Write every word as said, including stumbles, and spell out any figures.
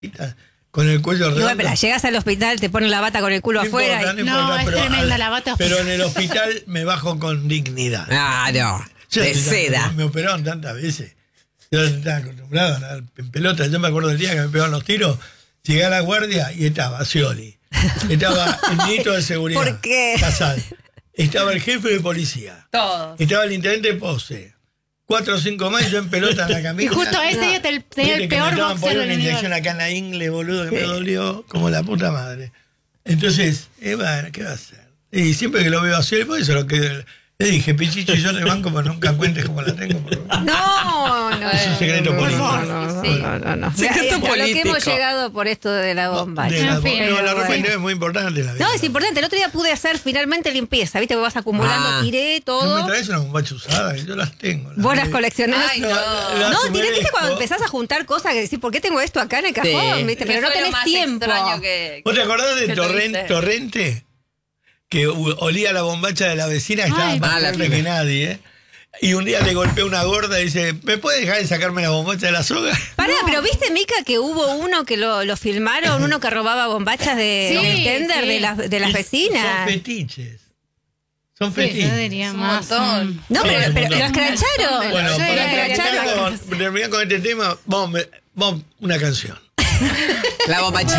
con el cuello redondo. Igual, pero llegas al hospital, te ponen la bata con el culo No afuera. importa, y... no, No, importa, es pero, tremenda al- la bata. pero en el hospital me bajo con dignidad. Ah, no. Yo De estoy tan- seda. Me operaron tantas veces. Yo estaba acostumbrado a andar en pelota. Yo me acuerdo del día que me pegaron los tiros. Llegué a la guardia y estaba Scioli. Estaba el ministro de Seguridad. ¿Por qué? Casal. Estaba el jefe de policía. Todos. Estaba el intendente Pose. Cuatro o cinco más y yo en pelota en la Y camisa. justo ese día te- tenía Viste el que me peor estaban boxer poniendo del una inyección universo. acá en la ingle, boludo, que me dolió como la puta madre. Entonces, eh, bueno, ¿qué va a hacer? Y siempre que lo veo así, por eso lo que le dije, Pichicho, yo te banco, pero nunca cuentes cómo la tengo. Por favor. No, no. Es un secreto político. No, no, Sí. no, no, no. Secreto A lo que político. hemos llegado por esto de la bomba. De la, En fin, no, la ropa bueno. interior es muy importante. La vida. No, es importante. El otro día pude hacer finalmente limpieza. Viste que vas acumulando, Ah. tiré No todo. me traes una bombacha usada, que yo las tengo. Vos las de- coleccionás. Ay, no. las No, tiré, viste, humedezco. cuando empezás a juntar cosas que decís, ¿por qué tengo esto acá en el cajón? Sí. ¿Viste? Que Pero no fue lo tenés más tiempo. extraño que- ¿Vos te acordás de que Torren- tuviste? Torrente? Que u- olía la bombacha de la vecina, que estaba Ay, más mala fuerte piba. que nadie, ¿eh? Y un día le golpeé una gorda y dice, ¿me puede dejar de sacarme la bombacha de la soga? Pará, pero ¿viste, Mica, que hubo uno que lo, lo filmaron, uno que robaba bombachas de, Sí, de tender sí. de las, de las Es- vecinas? Son fetiches. Son Sí, fetiches. yo diría Un más. montón. mm. No, Sí, pero, es un pero montón. lo escracharon. Bueno, Yo para diría que terminar escracharon. con, terminar con este tema, vamos, me- vamos una canción. La bombachita.